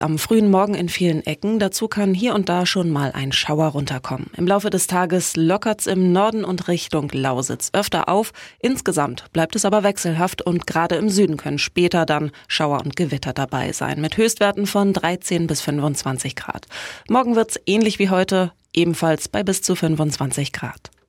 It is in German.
Am frühen Morgen in vielen Ecken, dazu kann hier und da schon mal ein Schauer runterkommen. Im Laufe des Tages lockert's im Norden und Richtung Lausitz öfter auf. Insgesamt bleibt es aber wechselhaft und gerade im Süden können später dann Schauer und Gewitter dabei sein, mit Höchstwerten von 13 bis 25 Grad. Morgen wird's ähnlich wie heute, ebenfalls bei bis zu 25 Grad.